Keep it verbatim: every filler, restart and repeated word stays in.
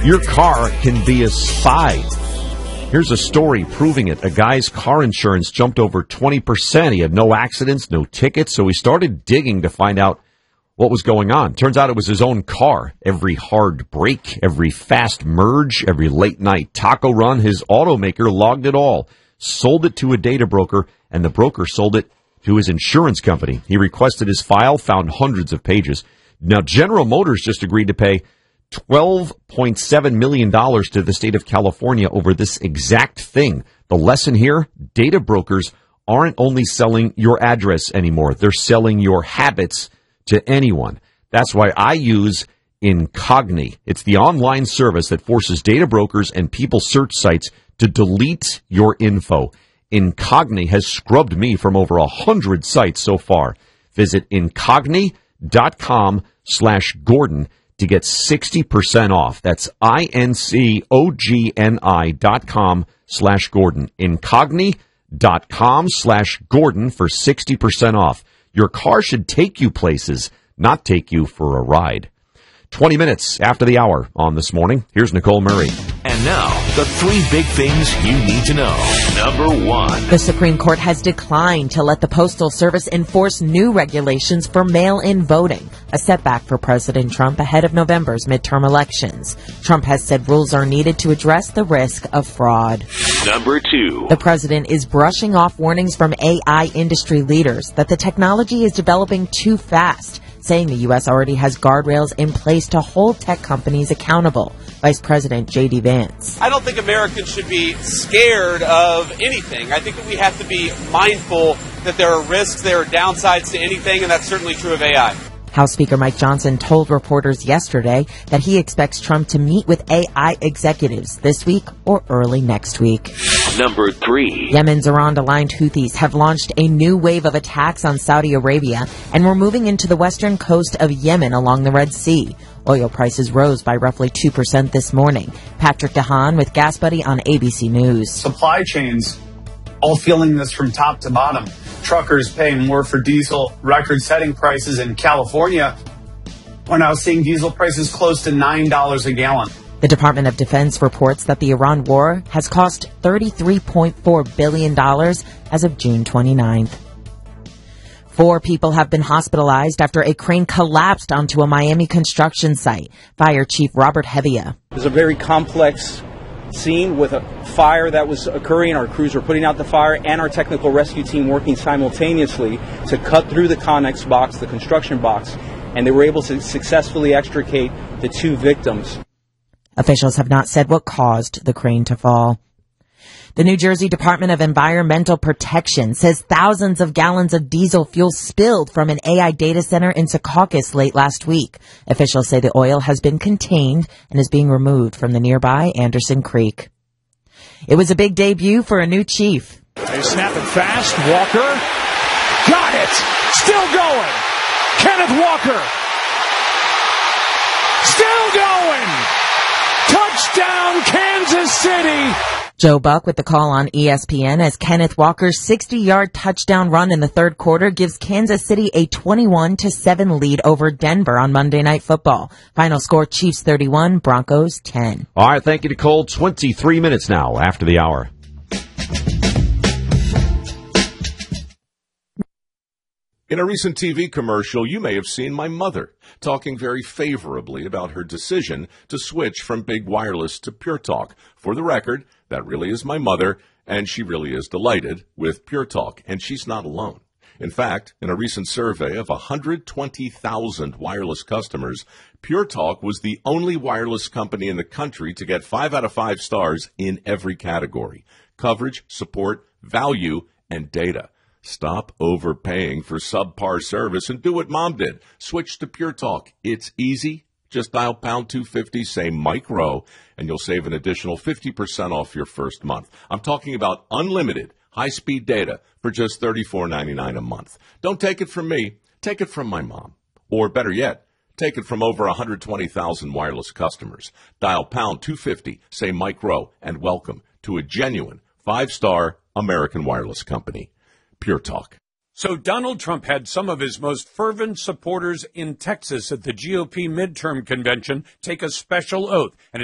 Your car can be a spy. Here's a story proving it. A guy's car insurance jumped over twenty percent. He had no accidents, no tickets, so he started digging to find out what was going on. Turns out it was his own car. Every hard brake, every fast merge, every late night taco run, his automaker logged it all, sold it to a data broker, and the broker sold it to his insurance company. He requested his file, found hundreds of pages. Now, General Motors just agreed to pay twelve point seven million dollars to the state of California over this exact thing. The lesson here, data brokers aren't only selling your address anymore. They're selling your habits to anyone. That's why I use Incogni. It's the online service that forces data brokers and people search sites to delete your info. Incogni has scrubbed me from over a hundred sites so far. Visit incogni.com slash Gordon to get sixty percent off. That's I-N-C-O-G-N-I dot com slash Gordon. Incogni.com slash Gordon for sixty percent off. Your car should take you places, not take you for a ride. twenty minutes after the hour on This Morning. Here's Nicole Murray. And now, the three big things you need to know. Number one. The Supreme Court has declined to let the Postal Service enforce new regulations for mail-in voting, a setback for President Trump ahead of November's midterm elections. Trump has said rules are needed to address the risk of fraud. Number two. The president is brushing off warnings from A I industry leaders that the technology is developing too fast, saying the U S already has guardrails in place to hold tech companies accountable. Vice President J D Vance. I don't think Americans should be scared of anything. I think that we have to be mindful that there are risks, there are downsides to anything, and that's certainly true of A I. House Speaker Mike Johnson told reporters yesterday that he expects Trump to meet with A I executives this week or early next week. Number three. Yemen's Iran-aligned Houthis have launched a new wave of attacks on Saudi Arabia and were moving into the western coast of Yemen along the Red Sea. Oil prices rose by roughly two percent this morning. Patrick DeHaan with Gas Buddy on A B C News. Supply chains all feeling this from top to bottom. Truckers paying more for diesel, record-setting prices in California. We're now seeing diesel prices close to nine dollars a gallon. The Department of Defense reports that the Iran war has cost thirty-three point four billion dollars as of June twenty-ninth. Four people have been hospitalized after a crane collapsed onto a Miami construction site. Fire Chief Robert Hevia. It was a very complex scene with a fire that was occurring. Our crews were putting out the fire and our technical rescue team working simultaneously to cut through the Connex box, the construction box, and they were able to successfully extricate the two victims. Officials have not said what caused the crane to fall. The New Jersey Department of Environmental Protection says thousands of gallons of diesel fuel spilled from an A I data center in Secaucus late last week. Officials say the oil has been contained and is being removed from the nearby Anderson Creek. It was a big debut for a new chief. They snap it fast. Walker got it. Still going. Kenneth Walker. Still going. Touchdown, Kansas City. Joe Buck with the call on E S P N as Kenneth Walker's sixty-yard touchdown run in the third quarter gives Kansas City a twenty-one to seven lead over Denver on Monday Night Football. Final score, Chiefs thirty-one, Broncos ten. All right, thank you, Nicole. twenty-three minutes now after the hour. In a recent T V commercial, you may have seen my mother talking very favorably about her decision to switch from big wireless to Pure Talk. For the record, that really is my mother, and she really is delighted with Pure Talk, and she's not alone. In fact, in a recent survey of one hundred twenty thousand wireless customers, Pure Talk was the only wireless company in the country to get five out of five stars in every category: coverage, support, value, and data. Stop overpaying for subpar service and do what Mom did. Switch to Pure Talk. It's easy. Just dial pound two fifty, say Mike Rowe, and you'll save an additional fifty percent off your first month. I'm talking about unlimited high-speed data for just thirty-four ninety-nine a month. Don't take it from me. Take it from my mom. Or better yet, take it from over one hundred twenty thousand wireless customers. Dial pound two fifty, say Mike Rowe, and welcome to a genuine five-star American wireless company. Pure Talk. So Donald Trump had some of his most fervent supporters in Texas at the G O P midterm convention take a special oath. And